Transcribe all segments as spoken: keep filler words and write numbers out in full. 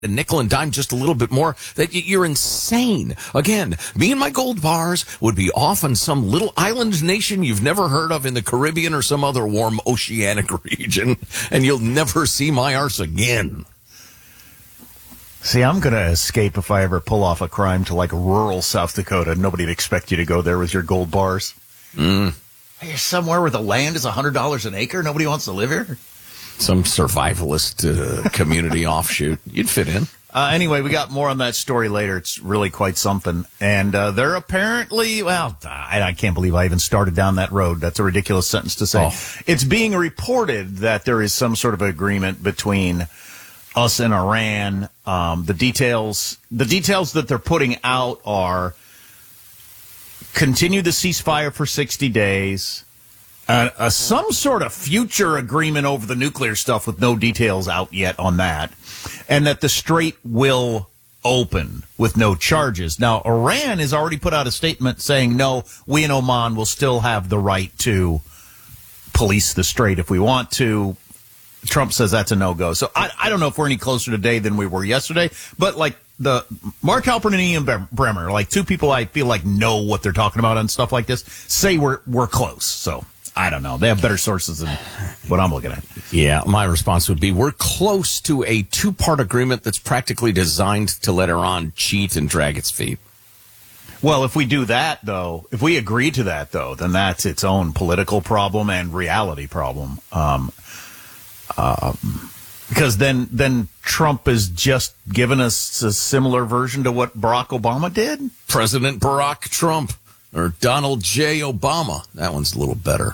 a nickel and dime just a little bit more, that you're insane. Again, me and my gold bars would be off on some little island nation you've never heard of in the Caribbean or some other warm oceanic region, and you'll never see my arse again. See, I'm going to escape if I ever pull off a crime to, like, rural South Dakota. Nobody'd expect you to go there with your gold bars. Mm. You're somewhere where the land is one hundred dollars an acre. Nobody wants to live here. Some survivalist uh, community offshoot. You'd fit in. Uh, anyway, we got more on that story later. It's really quite something. And uh, they're apparently, well, I, I can't believe I even started down that road. That's a ridiculous sentence to say. Oh. It's being reported that there is some sort of agreement between us and Iran. Um, the details, the details that they're putting out are continue the ceasefire for sixty days. Uh, uh, some sort of future agreement over the nuclear stuff with no details out yet on that, and that the strait will open with no charges. Now, Iran has already put out a statement saying, no, we in Oman will still have the right to police the strait if we want to. Trump says that's a no-go. So I, I don't know if we're any closer today than we were yesterday, but like the Mark Halperin and Ian Bremmer, like two people I feel like know what they're talking about on stuff like this, say we're we're close. So I don't know. They have better sources than what I'm looking at. Yeah, my response would be we're close to a two-part agreement that's practically designed to let Iran cheat and drag its feet. Well, if we do that, though, if we agree to that, though, then that's its own political problem and reality problem. Um, um, because then, then Trump has just given us a similar version to what Barack Obama did. President Barack Trump or Donald J. Obama. That one's a little better.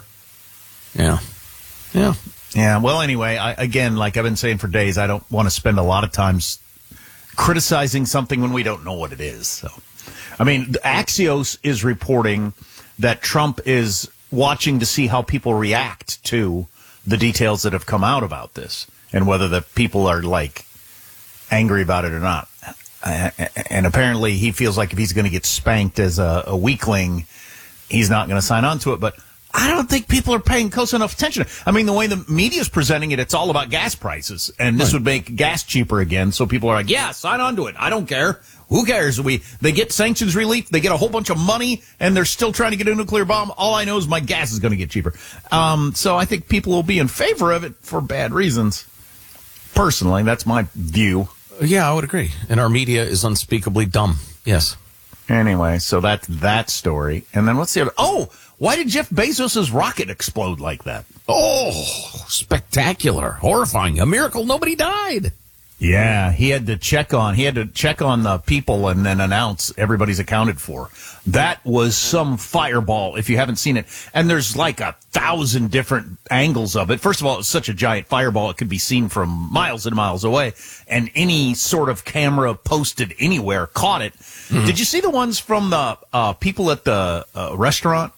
Yeah. Yeah. Yeah. Well, anyway, I, again, like I've been saying for days, I don't want to spend a lot of time criticizing something when we don't know what it is. So, I mean, Axios is reporting that Trump is watching to see how people react to the details that have come out about this and whether the people are like angry about it or not. Uh, and apparently he feels like if he's going to get spanked as a, a weakling, he's not going to sign on to it. But I don't think people are paying close enough attention. I mean, the way the media is presenting it, it's all about gas prices. And this right. would make gas cheaper again. So people are like, yeah, sign on to it. I don't care. Who cares? We They get sanctions relief. They get a whole bunch of money, and they're still trying to get a nuclear bomb. All I know is my gas is going to get cheaper. Um, so I think people will be in favor of it for bad reasons. Personally, that's my view. Yeah, I would agree. And our media is unspeakably dumb. Yes. Anyway, so that's that story. And then what's the other? Oh, why did Jeff Bezos' rocket explode like that? Oh, spectacular. Horrifying. A miracle nobody died. Yeah, he had to check on, he had to check on the people and then announce everybody's accounted for. That was some fireball, if you haven't seen it. And there's like a thousand different angles of it. First of all, it's such a giant fireball, it could be seen from miles and miles away. And any sort of camera posted anywhere caught it. Mm-hmm. Did you see the ones from the uh, people at the uh, restaurant?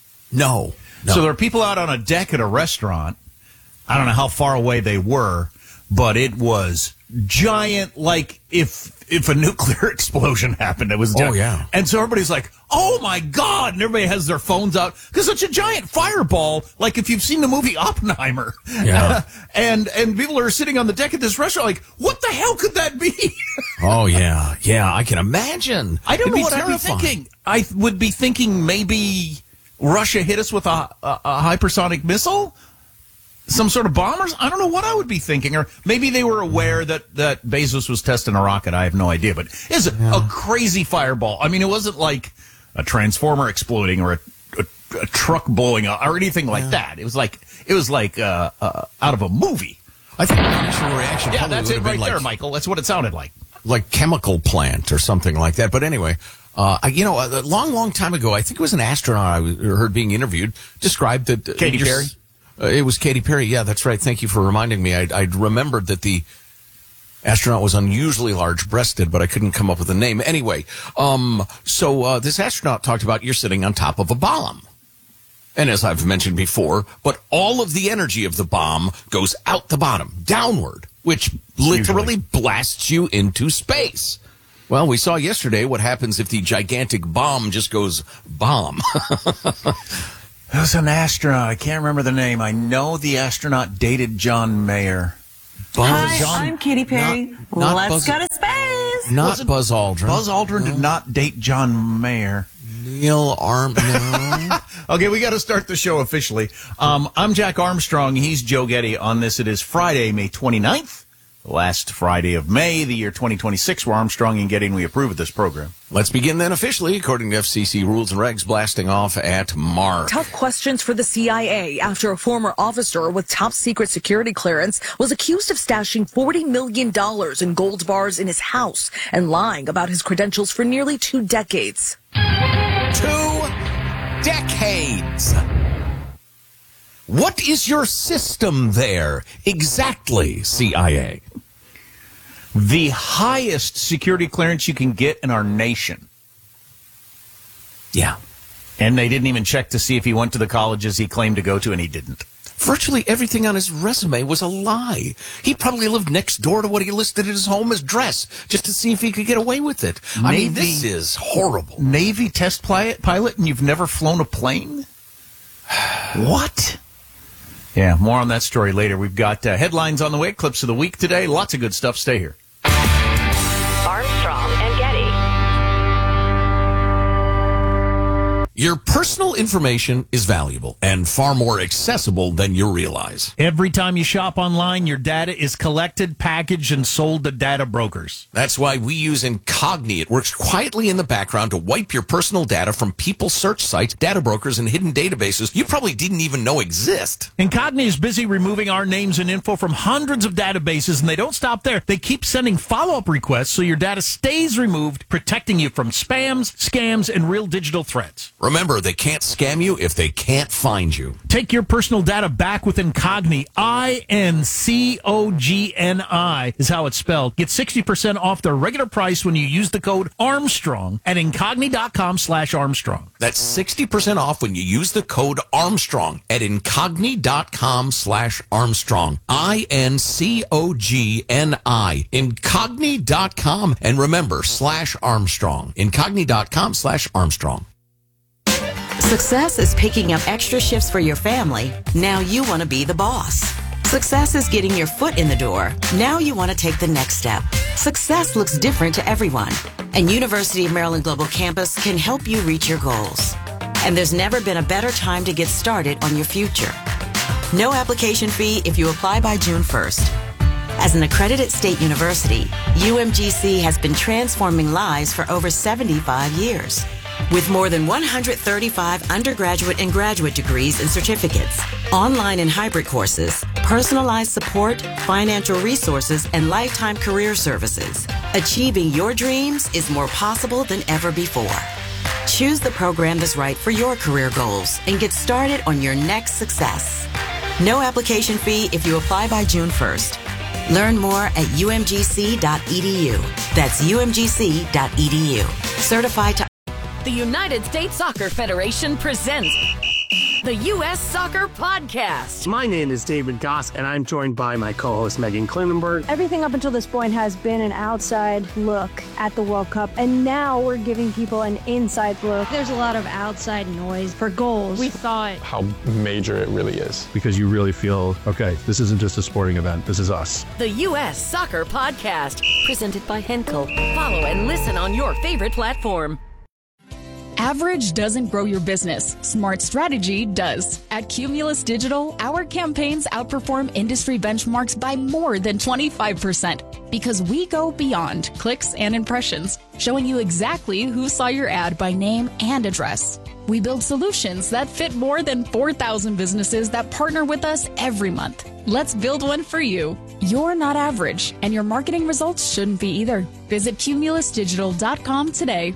No, no. So there are people out on a deck at a restaurant. I don't know how far away they were, but it was giant, like if if a nuclear explosion happened, it was done. Oh, yeah. And so everybody's like, oh, my God. And everybody has their phones out because it's a giant fireball, like if you've seen the movie Oppenheimer. Yeah. and and people are sitting on the deck at this restaurant like, what the hell could that be? Oh, yeah. Yeah, I can imagine. I don't It'd know what terrifying. I'd be thinking. I would be thinking maybe Russia hit us with a, a, a hypersonic missile? Some sort of bombers? I don't know what I would be thinking. Or maybe they were aware that, that Bezos was testing a rocket. I have no idea. But it's a, yeah. a crazy fireball. I mean, it wasn't like a transformer exploding or a, a, a truck blowing up or anything like yeah. that. It was like it was like uh, uh, out of a movie. I think the initial reaction yeah, that's it right like, there, Michael. That's what it sounded like. Like chemical plant or something like that. But anyway, uh, you know, a long, long time ago, I think it was an astronaut I heard being interviewed, described that... Katy Perry? Uh, it was Katy Perry. Yeah, that's right. Thank you for reminding me. I, I remembered that the astronaut was unusually large-breasted, but I couldn't come up with a name. Anyway, um, so uh, this astronaut talked about you're sitting on top of a bomb. And as I've mentioned before, but all of the energy of the bomb goes out the bottom, downward, which literally Usually. blasts you into space. Well, we saw yesterday what happens if the gigantic bomb just goes bomb. It was an astronaut. I can't remember the name. I know the astronaut dated John Mayer. Buzz. Hi, I'm Katy Perry. Not, not Let's Buzz, go to space. Not Buzz Aldrin. Buzz Aldrin did not date John Mayer. Neil Arm. No. Okay, we got to start the show officially. Um, I'm Jack Armstrong. He's Joe Getty. On this, it is Friday, May twenty-ninth. Last Friday of May, the year twenty twenty-six. We're Armstrong and Getty, and we approve of this program. Let's begin then officially, according to F C C rules and regs, blasting off at Mark. Tough questions for the C I A after a former officer with top secret security clearance was accused of stashing forty million dollars in gold bars in his house and lying about his credentials for nearly two decades. Two decades. What is your system there exactly, C I A? The highest security clearance you can get in our nation. Yeah. And they didn't even check to see if he went to the colleges he claimed to go to, and he didn't. Virtually everything on his resume was a lie. He probably lived next door to what he listed at his home address just to see if he could get away with it. I Navy, mean, this is horrible. Navy test pilot, pilot, and you've never flown a plane? What? Yeah, more on that story later. We've got uh, headlines on the way, clips of the week today. Lots of good stuff. Stay here. Armstrong and Getty. Your personal information is valuable and far more accessible than you realize. Every time you shop online, your data is collected, packaged, and sold to data brokers. That's why we use Incogni. It works quietly in the background to wipe your personal data from people's search sites, data brokers, and hidden databases you probably didn't even know exist. Incogni is busy removing our names and info from hundreds of databases, and they don't stop there. They keep sending follow-up requests so your data stays removed, protecting you from spams, scams, and real digital threats. Remember, they can't scam you if they can't find you. Take your personal data back with Incogni. I N C O G N I is how it's spelled. Get sixty percent off their regular price when you use the code Armstrong at Incogni.com slash Armstrong. That's sixty percent off when you use the code Armstrong at Incogni.com slash Armstrong. I N C O G N I. Incogni dot com. And remember, slash Armstrong. Incogni.com slash Armstrong. Success is picking up extra shifts for your family. Now you want to be the boss. Success is getting your foot in the door. Now you want to take the next step. Success looks different to everyone, and University of Maryland Global Campus can help you reach your goals. And there's never been a better time to get started on your future. No application fee if you apply by June first. As an accredited state university, U M G C has been transforming lives for over seventy-five years. With more than one hundred thirty-five undergraduate and graduate degrees and certificates, online and hybrid courses, personalized support, financial resources, and lifetime career services, achieving your dreams is more possible than ever before. Choose the program that's right for your career goals and get started on your next success. No application fee if you apply by June first. Learn more at U M G C dot E D U. That's U M G C dot E D U. Certified to The United States Soccer Federation presents the U S Soccer Podcast. My name is David Goss, and I'm joined by my co-host Megan Klinenberg. Everything up until this point has been an outside look at the World Cup, and now we're giving people an inside look. There's a lot of outside noise for goals. We thought how major it really is. Because you really feel, okay, this isn't just a sporting event, this is us. The U S Soccer Podcast, presented by Henkel. Follow and listen on your favorite platform. Average doesn't grow your business. Smart strategy does. At Cumulus Digital, our campaigns outperform industry benchmarks by more than twenty-five percent because we go beyond clicks and impressions, showing you exactly who saw your ad by name and address. We build solutions that fit more than four thousand businesses that partner with us every month. Let's build one for you. You're not average, and your marketing results shouldn't be either. Visit cumulus digital dot com today.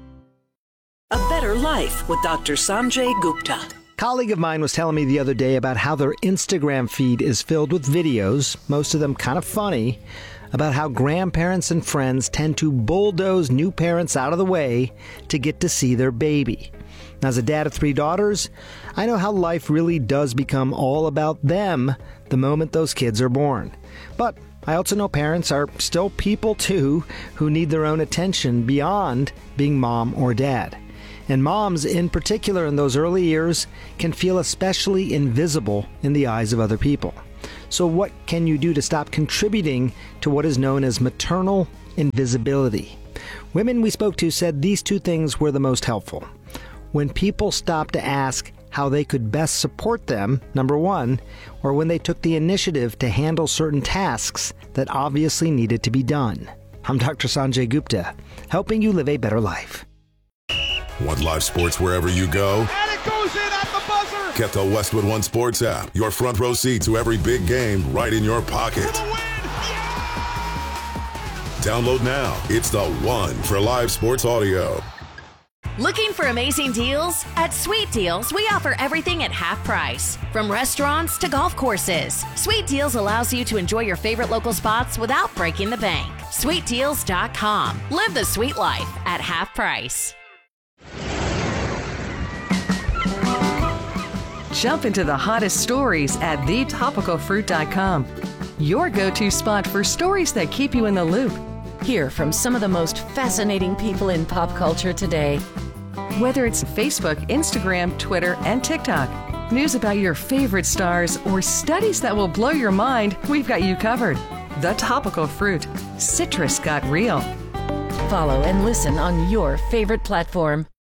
A Better Life with Doctor Sanjay Gupta. A colleague of mine was telling me the other day about how their Instagram feed is filled with videos, most of them kind of funny, about how grandparents and friends tend to bulldoze new parents out of the way to get to see their baby. Now, as a dad of three daughters, I know how life really does become all about them the moment those kids are born. But I also know parents are still people too who need their own attention beyond being mom or dad. And moms, in particular in those early years, can feel especially invisible in the eyes of other people. So what can you do to stop contributing to what is known as maternal invisibility? Women we spoke to said these two things were the most helpful. When people stopped to ask how they could best support them, number one, or when they took the initiative to handle certain tasks that obviously needed to be done. I'm Doctor Sanjay Gupta, helping you live a better life. Want live sports wherever you go? And it goes in at the buzzer! Get the Westwood One Sports app. Your front row seat to every big game right in your pocket. For the win! Yeah! Download now. It's the one for live sports audio. Looking for amazing deals? At Sweet Deals, we offer everything at half price. From restaurants to golf courses, Sweet Deals allows you to enjoy your favorite local spots without breaking the bank. sweet deals dot com. Live the sweet life at half price. Jump into the hottest stories at the topical fruit dot com. Your go-to spot for stories that keep you in the loop. Hear from some of the most fascinating people in pop culture today. Whether it's Facebook, Instagram, Twitter, and TikTok, news about your favorite stars, or studies that will blow your mind, we've got you covered. The Topical Fruit. Citrus got real. Follow and listen on your favorite platform.